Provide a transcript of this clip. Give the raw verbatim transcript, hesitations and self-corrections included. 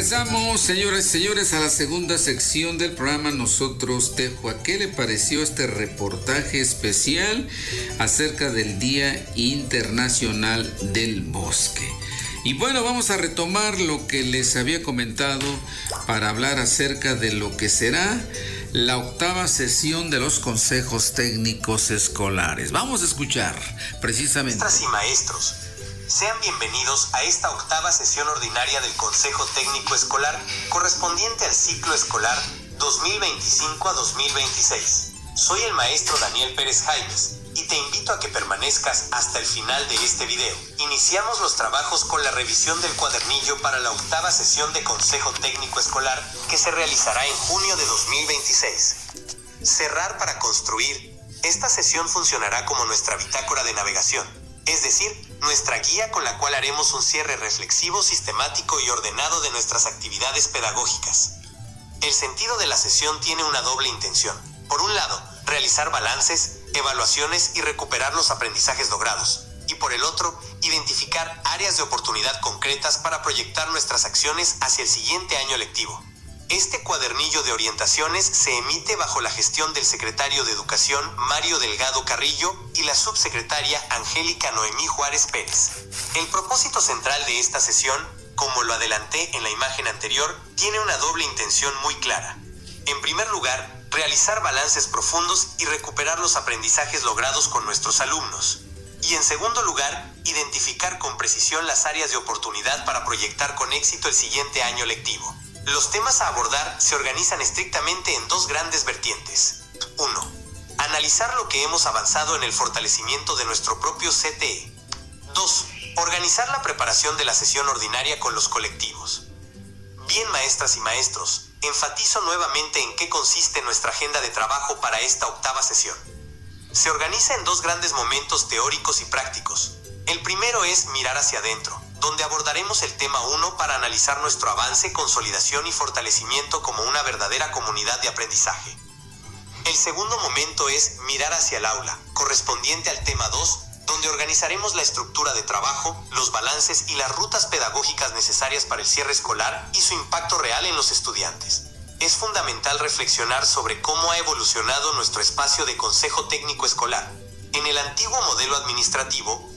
Regresamos, señoras y señores, a la segunda sección del programa Nosotros Tejo. ¿Qué le pareció este reportaje especial acerca del Día Internacional del Bosque? Y bueno, vamos a retomar lo que les había comentado para hablar acerca de lo que será la octava sesión de los consejos técnicos escolares. Vamos a escuchar precisamente. Maestras y maestros, sean bienvenidos a esta octava sesión ordinaria del Consejo Técnico Escolar correspondiente al ciclo escolar dos mil veinticinco a dos mil veintiséis. Soy el maestro Daniel Pérez Jaimes y te invito a que permanezcas hasta el final de este video. Iniciamos los trabajos con la revisión del cuadernillo para la octava sesión de Consejo Técnico Escolar que se realizará en junio de dos mil veintiséis. Cerrar para construir. Esta sesión funcionará como nuestra bitácora de navegación, es decir, nuestra guía con la cual haremos un cierre reflexivo, sistemático y ordenado de nuestras actividades pedagógicas. El sentido de la sesión tiene una doble intención. Por un lado, realizar balances, evaluaciones y recuperar los aprendizajes logrados. Y por el otro, identificar áreas de oportunidad concretas para proyectar nuestras acciones hacia el siguiente año lectivo. Este cuadernillo de orientaciones se emite bajo la gestión del secretario de Educación Mario Delgado Carrillo y la subsecretaria Angélica Noemí Juárez Pérez. El propósito central de esta sesión, como lo adelanté en la imagen anterior, tiene una doble intención muy clara. En primer lugar, realizar balances profundos y recuperar los aprendizajes logrados con nuestros alumnos. Y en segundo lugar, identificar con precisión las áreas de oportunidad para proyectar con éxito el siguiente año lectivo. Los temas a abordar se organizan estrictamente en dos grandes vertientes. uno. Analizar lo que hemos avanzado en el fortalecimiento de nuestro propio C T E. dos. Organizar la preparación de la sesión ordinaria con los colectivos. Bien, maestras y maestros, enfatizo nuevamente en qué consiste nuestra agenda de trabajo para esta octava sesión. Se organiza en dos grandes momentos teóricos y prácticos. El primero es mirar hacia adentro, donde abordaremos el tema uno para analizar nuestro avance, consolidación y fortalecimiento como una verdadera comunidad de aprendizaje. El segundo momento es mirar hacia el aula, correspondiente al tema dos, donde organizaremos la estructura de trabajo, los balances y las rutas pedagógicas necesarias para el cierre escolar y su impacto real en los estudiantes. Es fundamental reflexionar sobre cómo ha evolucionado nuestro espacio de consejo técnico escolar. En el antiguo modelo administrativo,